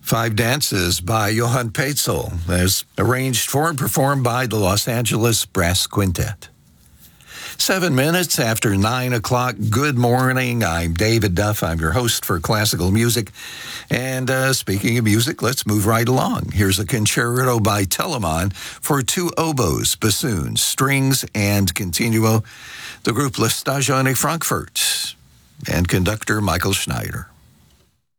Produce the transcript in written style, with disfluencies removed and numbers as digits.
Five Dances by Johann Peitzel, as arranged for and performed by the Los Angeles Brass Quintet. 7 minutes after 9 o'clock. Good morning. I'm David Duff. I'm your host for Classical Music. And speaking of music, let's move right along. Here's a concerto by Telemann for two oboes, bassoons, strings, and continuo. The group La Stagione Frankfurt and conductor Michael Schneider.